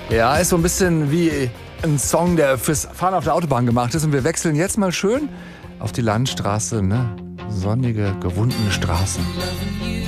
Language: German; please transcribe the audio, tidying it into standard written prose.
Ja, ist so ein bisschen wie ein Song, der fürs Fahren auf der Autobahn gemacht ist. Und wir wechseln jetzt mal schön auf die Landstraße, ne? Sonnige, gewundene Straßen.